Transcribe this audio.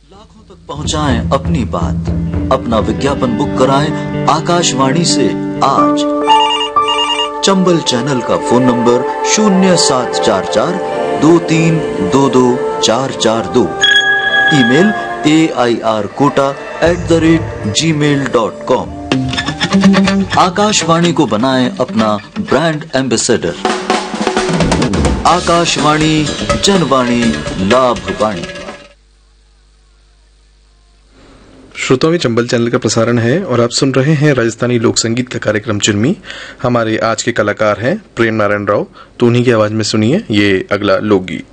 लाखों तक पहुंचाएं अपनी बात, अपना विज्ञापन बुक कराएं आकाशवाणी से आज। चंबल चैनल का phone number 074423224442, email airkota@gmail.com। Akashvani को बनाएं अपना ब्रांड एम्बेसडर। आकाशवाणी जनवाणी लाभवाणी। श्रोताओं में चंबल चैनल का प्रसारण है और आप सुन रहे हैं राजस्थानी लोक संगीत का कार्यक्रम चिन्मी। हमारे आज के कलाकार हैं प्रेम नारायण राव, तो उन्हीं की आवाज में सुनिए ये अगला लोकगीत।